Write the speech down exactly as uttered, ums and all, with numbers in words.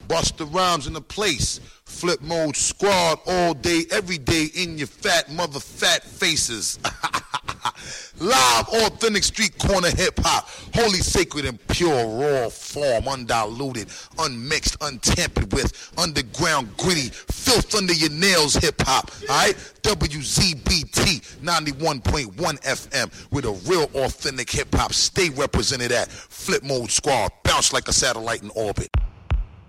Busta Rhymes in the place. Flip Mode Squad all day, every day in your fat mother fat faces. Live, authentic street corner hip-hop. Holy, sacred, and pure, raw form. Undiluted, unmixed, untampered with. Underground, gritty, filth under your nails hip-hop. Alright? W Z B T ninety-one point one F M with a real authentic hip-hop. Stay represented at Flip Mode Squad. Bounce like a satellite in orbit.